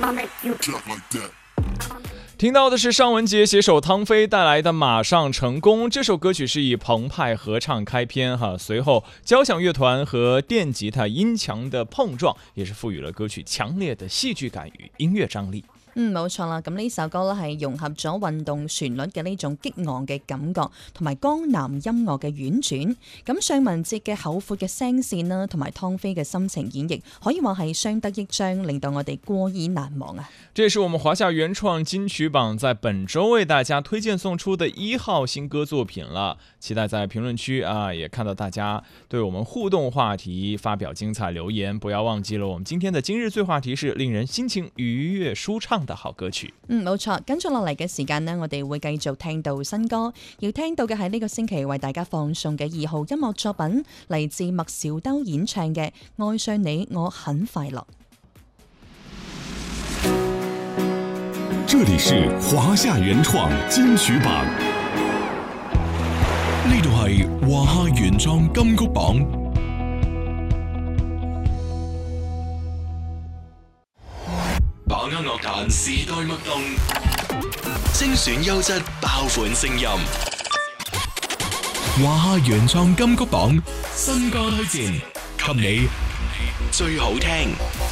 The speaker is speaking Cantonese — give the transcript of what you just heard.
听到的是尚雯婕携手汤菲带来的《马上成功》。这首歌曲是以澎湃合唱开篇随后交响乐团和电吉他音墙的碰撞，也是赋予了歌曲强烈的戏剧感与音乐张力。 冇錯啦，咁呢首歌咧係融合咗運動旋律嘅呢種激昂嘅感覺，同埋江南音樂嘅婉轉。咁尚雯婕嘅厚闊嘅聲線啦，同埋湯菲嘅深情演繹，可以話係相得益彰，令到我哋過耳難忘啊！ 这也是我们华夏原创金曲榜在本周为大家推荐送出的1号新歌作品了。期待在评论区也看到大家对我们互动话题发表精彩留言。不要忘记了，我们今天的今日最话题是令人心情愉悦舒畅的好歌曲。 冇錯，跟住落嚟嘅時間呢，我哋會繼續聽到新歌。要聽到嘅係呢個星期為大家放送嘅2號音樂作品，嚟自麥兆兜演唱嘅《愛上你我很快樂》。 这里是华夏原创金曲榜，呢度係華夏原創金曲榜。把握樂壇時代脈動，精選優質爆款聲音。華夏原創金曲榜新歌推薦，給你最好聽。